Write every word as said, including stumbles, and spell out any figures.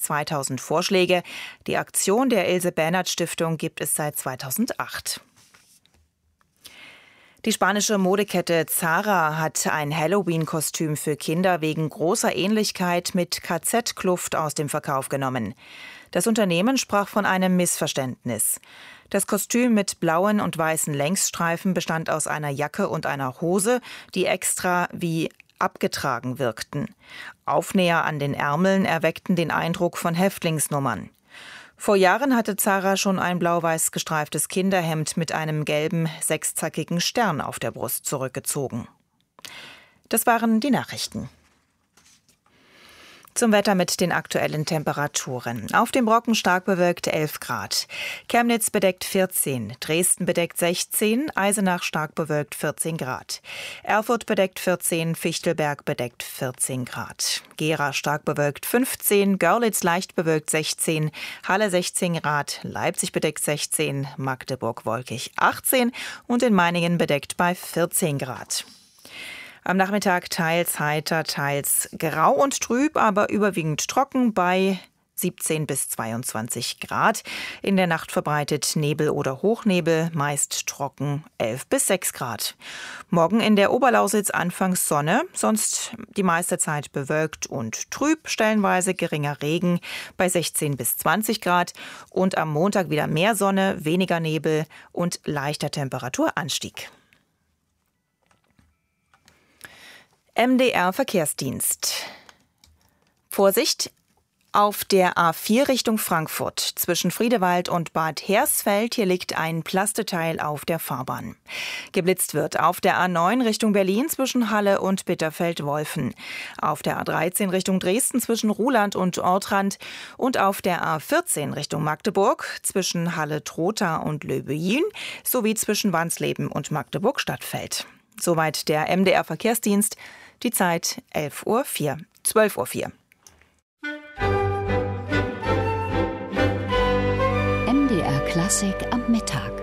zweitausend Vorschläge. Die Aktion der Ilse-Bernhard-Stiftung gibt es seit zweitausendacht. Die spanische Modekette Zara hat ein Halloween-Kostüm für Kinder wegen großer Ähnlichkeit mit K Z-Kluft aus dem Verkauf genommen. Das Unternehmen sprach von einem Missverständnis. Das Kostüm mit blauen und weißen Längsstreifen bestand aus einer Jacke und einer Hose, die extra wie abgetragen wirkten. Aufnäher an den Ärmeln erweckten den Eindruck von Häftlingsnummern. Vor Jahren hatte Zara schon ein blau-weiß gestreiftes Kinderhemd mit einem gelben, sechszackigen Stern auf der Brust zurückgezogen. Das waren die Nachrichten. Zum Wetter mit den aktuellen Temperaturen. Auf dem Brocken stark bewölkt elf Grad. Chemnitz bedeckt vierzehn, Dresden bedeckt sechzehn, Eisenach stark bewölkt vierzehn Grad. Erfurt bedeckt vierzehn, Fichtelberg bedeckt vierzehn Grad. Gera stark bewölkt fünfzehn, Görlitz leicht bewölkt sechzehn, Halle sechzehn Grad, Leipzig bedeckt sechzehn, Magdeburg wolkig achtzehn und in Meiningen bedeckt bei vierzehn Grad. Am Nachmittag teils heiter, teils grau und trüb, aber überwiegend trocken bei siebzehn bis zweiundzwanzig Grad. In der Nacht verbreitet Nebel oder Hochnebel, meist trocken elf bis sechs Grad. Morgen in der Oberlausitz anfangs Sonne, sonst die meiste Zeit bewölkt und trüb, stellenweise geringer Regen bei sechzehn bis zwanzig Grad. Und am Montag wieder mehr Sonne, weniger Nebel und leichter Temperaturanstieg. M D R-Verkehrsdienst. Vorsicht! Auf der A vier Richtung Frankfurt zwischen Friedewald und Bad Hersfeld, hier liegt ein Plasteteil auf der Fahrbahn. Geblitzt wird auf der A neun Richtung Berlin zwischen Halle und Bitterfeld-Wolfen, auf der A dreizehn Richtung Dresden zwischen Ruhland und Ortrand und auf der A vierzehn Richtung Magdeburg zwischen Halle-Trotha und Löbejün sowie zwischen Wansleben und Magdeburg-Stadtfeld. Soweit der M D R-Verkehrsdienst. Die Zeit elf Uhr vier, zwölf Uhr vier. M D R Klassik am Mittag.